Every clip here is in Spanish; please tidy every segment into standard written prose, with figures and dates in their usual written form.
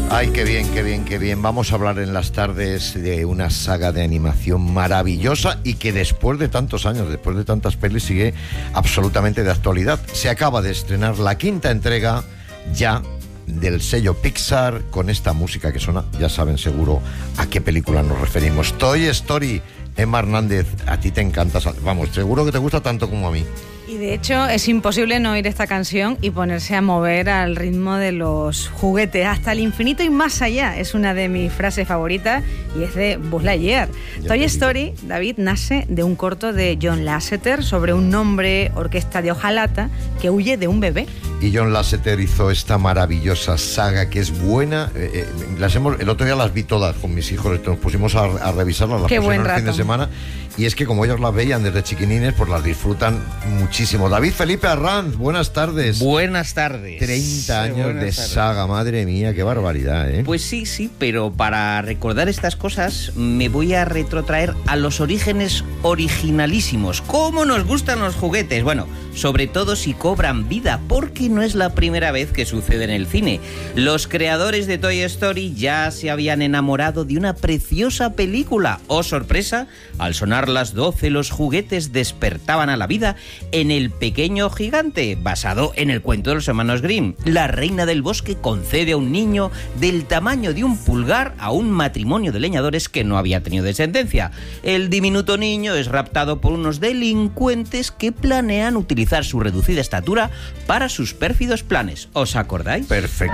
Ay, qué bien, qué bien, qué bien. Vamos a hablar en las tardes de una saga de animación maravillosa y que después de tantos años, después de tantas pelis, sigue absolutamente de actualidad. Se acaba de estrenar la quinta entrega ya del sello Pixar con esta música que suena, ya saben seguro a qué película nos referimos. Toy Story. Emma Hernández, a ti te encanta, vamos, seguro que te gusta tanto como a mí. Y de hecho es imposible no oír esta canción y ponerse a mover al ritmo de los juguetes hasta el infinito y más allá. Es una de mis frases favoritas y es de Buzz Lightyear. Toy Story, David, nace de un corto de John Lasseter sobre un hombre orquesta de hojalata que huye de un bebé. Y John Lasseter hizo esta maravillosa saga que es buena. El otro día las vi todas con mis hijos, nos pusimos a revisarlas, las pusieron el fin de semana. Y es que como ellos las veían desde chiquinines, pues las disfrutan muchísimo. David Felipe Arranz, buenas tardes. Buenas tardes. 30 años de saga, madre mía, qué barbaridad, ¿eh? Pues sí, pero para recordar estas cosas me voy a retrotraer a los orígenes originalísimos. ¿Cómo nos gustan los juguetes? Bueno, sobre todo si cobran vida, porque no es la primera vez que sucede en el cine. Los creadores de Toy Story ya se habían enamorado de una preciosa película. ¡Oh, sorpresa! Al sonar las 12, los juguetes despertaban a la vida en El pequeño gigante, basado en el cuento de los hermanos Grimm. La reina del bosque concede a un niño del tamaño de un pulgar a un matrimonio de leñadores que no había tenido descendencia. El diminuto niño es raptado por unos delincuentes que planean utilizar su reducida estatura para sus pérfidos planes. ¿Os acordáis? Perfecto.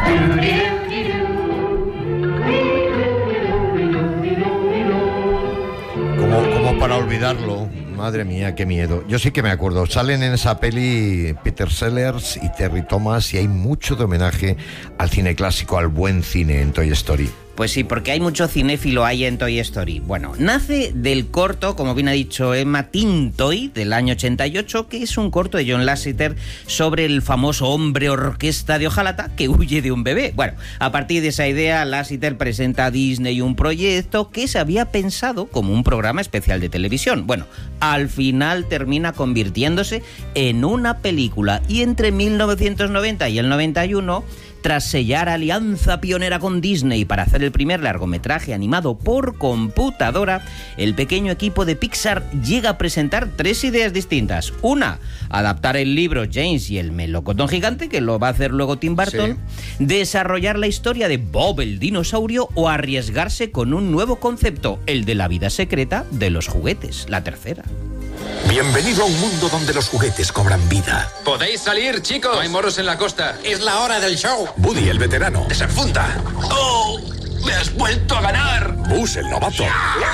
Como para olvidarlo. Madre mía, qué miedo. Yo sí que me acuerdo. Salen en esa peli Peter Sellers y Terry Thomas y hay mucho de homenaje al cine clásico, al buen cine en Toy Story. Pues sí, porque hay mucho cinéfilo ahí en Toy Story. Bueno, nace del corto, como bien ha dicho Emma, Teen Toy, del año 88, que es un corto de John Lasseter sobre el famoso hombre orquesta de hojalata que huye de un bebé. Bueno, a partir de esa idea, Lasseter presenta a Disney un proyecto que se había pensado como un programa especial de televisión. Bueno, al final termina convirtiéndose en una película y entre 1990 y el 91... Tras sellar alianza pionera con Disney para hacer el primer largometraje animado por computadora, el pequeño equipo de Pixar llega a presentar 3 ideas distintas. Una, adaptar el libro James y el melocotón gigante, que lo va a hacer luego Tim Burton, sí. Desarrollar la historia de Bob el dinosaurio o arriesgarse con un nuevo concepto, el de la vida secreta de los juguetes, la tercera. Bienvenido a un mundo donde los juguetes cobran vida. ¿Podéis salir, chicos? No hay moros en la costa. Es la hora del show. Woody, el veterano. ¡Desenfunda! ¡Oh! ¡Me has vuelto a ganar! Buzz, el novato.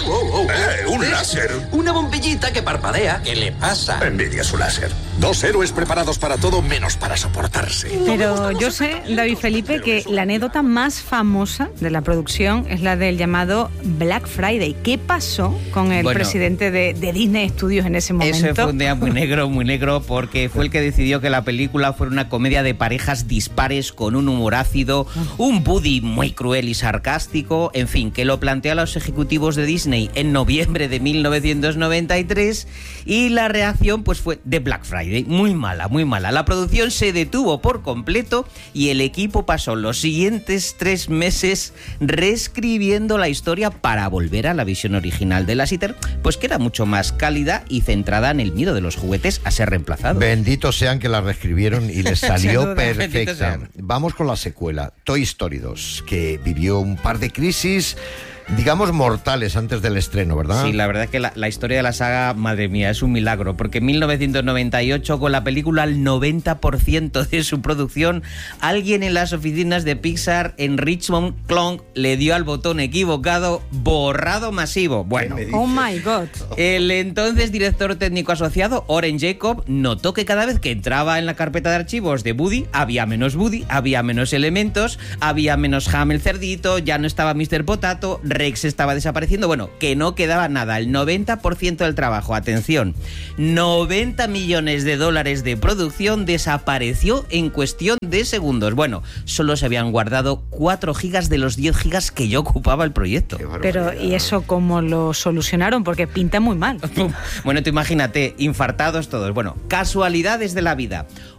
Un láser. Una bombillita que parpadea. ¿Qué le pasa? Envidia su láser. 2 héroes preparados para todo menos para soportarse. Pero yo sé, David Felipe, que la anécdota más famosa de la producción es la del llamado Black Friday. ¿Qué pasó con el presidente de Disney Studios en ese momento? Ese fue un día muy negro, porque fue el que decidió que la película fuera una comedia de parejas dispares con un humor ácido, un Woody muy cruel y sarcástico, en fin, que lo planteó a los ejecutivos de Disney en noviembre de 1993 y la reacción pues fue de Black Friday. Muy mala. La producción se detuvo por completo y el equipo pasó los siguientes 3 meses reescribiendo la historia para volver a la visión original de Lasseter, pues que era mucho más cálida y centrada en el miedo de los juguetes a ser reemplazados. Benditos sean que la reescribieron y les salió perfecta. Vamos con la secuela, Toy Story 2, que vivió un par de crisis, digamos, mortales antes del estreno, ¿verdad? Sí, la verdad es que la historia de la saga, madre mía, es un milagro, porque en 1998, con la película al 90% de su producción, alguien en las oficinas de Pixar en Richmond, Clonk, le dio al botón equivocado, borrado masivo. Bueno, oh my God. El entonces director técnico asociado, Oren Jacob, notó que cada vez que entraba en la carpeta de archivos de Woody, había menos elementos, había menos Ham el cerdito, ya no estaba Mr. Potato, Rex estaba desapareciendo, bueno, que no quedaba nada, el 90% del trabajo, atención, $90 millones de producción desapareció en cuestión de segundos. Bueno, solo se habían guardado 4 gigas de los 10 gigas que ya ocupaba el proyecto. Pero, ¿y eso cómo lo solucionaron? Porque pinta muy mal. Bueno, tú imagínate, infartados todos. Bueno, casualidades de la vida.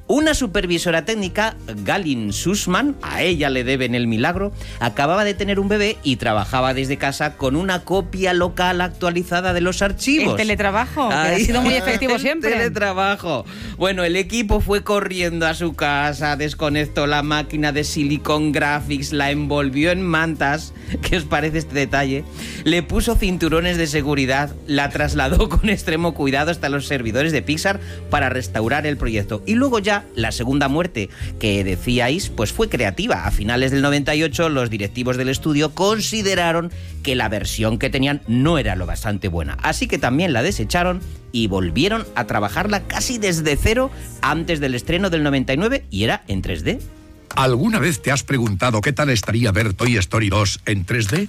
Una supervisora técnica, Galin Sussman, a ella le deben el milagro, acababa de tener un bebé y trabajaba desde casa con una copia local actualizada de los archivos. El teletrabajo, que ha sido muy efectivo siempre. El teletrabajo. Bueno, el equipo fue corriendo a su casa, desconectó la máquina de Silicon Graphics, la envolvió en mantas, ¿qué os parece este detalle? Le puso cinturones de seguridad, la trasladó con extremo cuidado hasta los servidores de Pixar para restaurar el proyecto. Y luego ya la segunda muerte que decíais, pues fue creativa. A finales del 98 los directivos del estudio consideraron que la versión que tenían no era lo bastante buena, así que también la desecharon y volvieron a trabajarla casi desde cero antes del estreno del 99 y era en 3D. ¿Alguna vez te has preguntado qué tal estaría ver Toy Story 2 en 3D?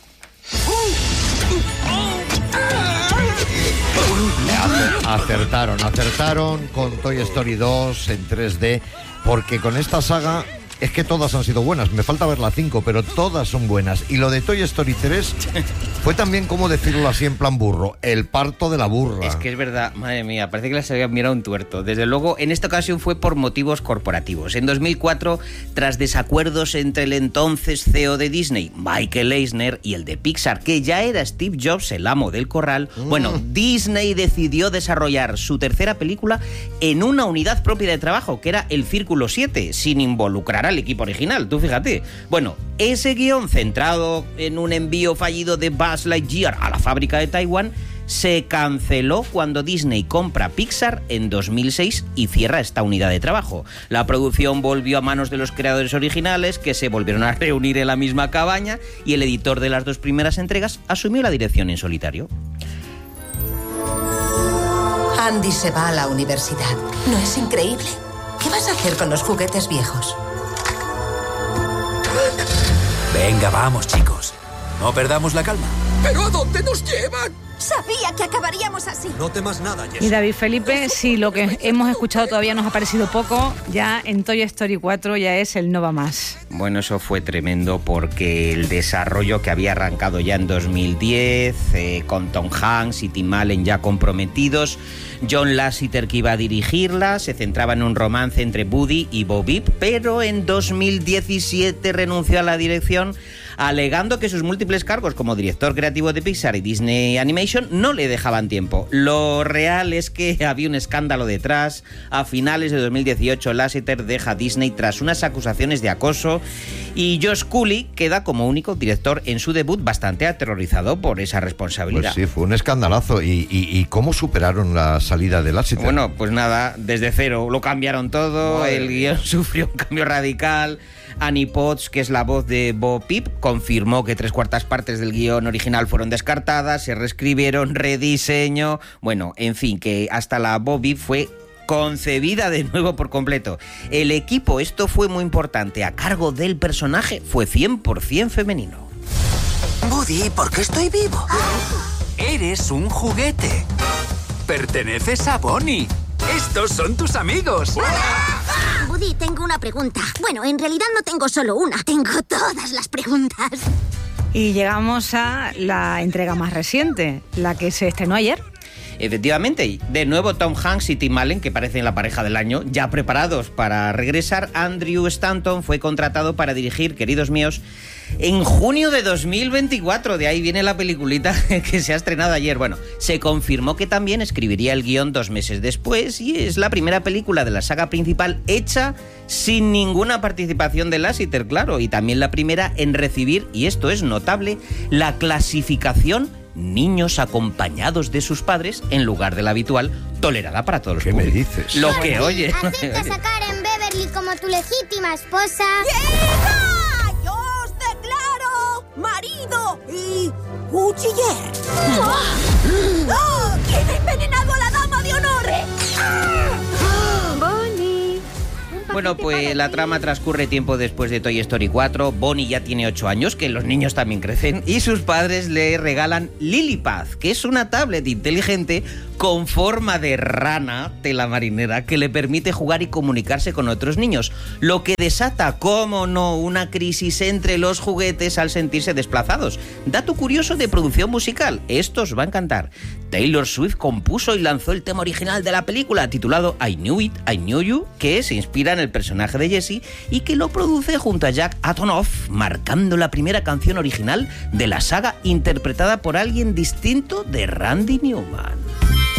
Acertaron con Toy Story 2 en 3D, porque con esta saga es que todas han sido buenas. Me falta ver la 5, pero todas son buenas. Y lo de Toy Story 3 fue también, como decirlo así en plan burro, el parto de la burra. Es que es verdad, madre mía, parece que les habían mirado un tuerto. Desde luego, en esta ocasión fue por motivos corporativos. En 2004, tras desacuerdos entre el entonces CEO de Disney, Michael Eisner, y el de Pixar, que ya era Steve Jobs, el amo del corral, bueno, Disney decidió desarrollar su tercera película en una unidad propia de trabajo, que era el Círculo 7, sin involucrar al equipo original, tú fíjate. Bueno, ese guión, centrado en un envío fallido de Buzz Lightyear a la fábrica de Taiwán, se canceló cuando Disney compra Pixar en 2006 y cierra esta unidad de trabajo. La producción volvió a manos de los creadores originales, que se volvieron a reunir en la misma cabaña, y el editor de las dos primeras entregas asumió la dirección en solitario. Andy se va a la universidad. ¿No es increíble? ¿Qué vas a hacer con los juguetes viejos? Venga, vamos, chicos. No perdamos la calma. ¿Pero a dónde nos llevan? Sabía que acabaríamos así. No temas nada, Jess. Y David Felipe, si lo que hemos escuchado todavía nos ha parecido poco, ya en Toy Story 4 ya es el no va más. Bueno, eso fue tremendo porque el desarrollo que había arrancado ya en 2010, con Tom Hanks y Tim Allen ya comprometidos, John Lasseter, que iba a dirigirla, se centraba en un romance entre Woody y Bo Peep, pero en 2017 renunció a la dirección, alegando que sus múltiples cargos como director creativo de Pixar y Disney Animation no le dejaban tiempo. Lo real es que había un escándalo detrás. A finales de 2018, Lasseter deja Disney tras unas acusaciones de acoso y Josh Cooley queda como único director en su debut, bastante aterrorizado por esa responsabilidad. Pues sí, fue un escandalazo. ¿Y cómo superaron la salida de Lasseter? Bueno, pues nada, desde cero lo cambiaron todo. Madre el guión sufrió un cambio radical. Annie Potts, que es la voz de Bo Peep, confirmó que 3/4 partes del guión original fueron descartadas, se reescribieron, rediseño. Bueno, en fin, que hasta la Bo Peep fue concebida de nuevo por completo. El equipo, esto fue muy importante, a cargo del personaje fue 100% femenino. Woody, ¿por qué estoy vivo? Eres un juguete. Perteneces a Bonnie. Estos son tus amigos. Woody, tengo una pregunta. Bueno, en realidad no tengo solo una, tengo todas las preguntas. Y llegamos a la entrega más reciente, la que se estrenó ayer. Efectivamente, de nuevo Tom Hanks y Tim Allen, que parecen la pareja del año, ya preparados para regresar. Andrew Stanton fue contratado para dirigir, queridos míos, en junio de 2024. De ahí viene la peliculita que se ha estrenado ayer. Bueno, se confirmó que también escribiría el guión 2 meses después y es la primera película de la saga principal hecha sin ninguna participación de Lasseter, claro, y también la primera en recibir, y esto es notable, la clasificación niños acompañados de sus padres en lugar de la habitual tolerada para todos los ¿Qué públicos. me dices? Lo que oye. ¿Aceptas a Karen Beverly como tu legítima esposa? ¡Hija! ¡Yo os declaro marido y cuchiller! ¡Oh! ¿Quién ha envenenado a la dama de honor? Bonnie, un Bueno, pues la trama transcurre tiempo después de Toy Story 4. Bonnie ya tiene 8 años, que los niños también crecen, y sus padres le regalan Lilipad, que es una tablet inteligente con forma de rana tela marinera que le permite jugar y comunicarse con otros niños, lo que desata, cómo no, una crisis entre los juguetes al sentirse desplazados. Dato curioso de producción musical, esto os va a encantar. Taylor Swift compuso y lanzó el tema original de la película, titulado I Knew It, I Knew You, que se inspira en el personaje de Jessie y que lo produce junto a Jack Antonoff, marcando la primera canción original de la saga interpretada por alguien distinto de Randy Newman.